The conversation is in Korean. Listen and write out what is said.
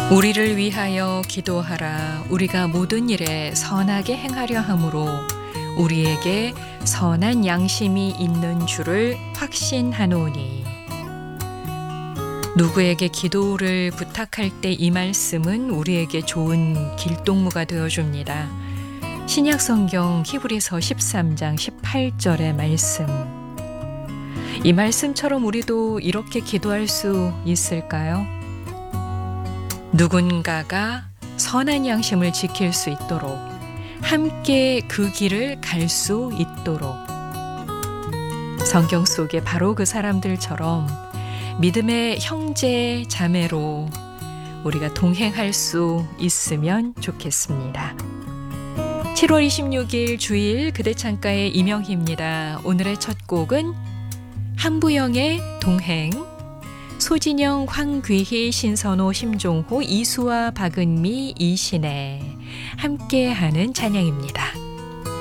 우리를 위하여 기도하라. 우리가 모든 일에 선하게 행하려 함으로 우리에게 선한 양심이 있는 줄을 확신하노니. 누구에게 기도를 부탁할 때 이 말씀은 우리에게 좋은 길동무가 되어줍니다. 신약성경 히브리서 13장 18절의 말씀. 이 말씀처럼 우리도 이렇게 기도할 수 있을까요? 누군가가 선한 양심을 지킬 수 있도록, 함께 그 길을 갈 수 있도록, 성경 속에 바로 그 사람들처럼 믿음의 형제 자매로 우리가 동행할 수 있으면 좋겠습니다. 7월 26일 주일 그대 창가의 이명희입니다. 오늘의 첫 곡은 한부영의 동행, 소진영, 황귀희, 신선호, 심종호, 이수아, 박은미, 이신혜 함께하는 찬양입니다.